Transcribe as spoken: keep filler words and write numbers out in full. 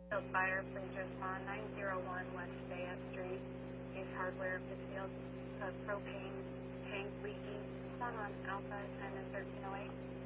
Field Fire, please respond nine zero one West Fayette Street, Ace Hardware, Pittsfield, uh, propane tank leaking, one on Alpha, time is thirteen oh eight.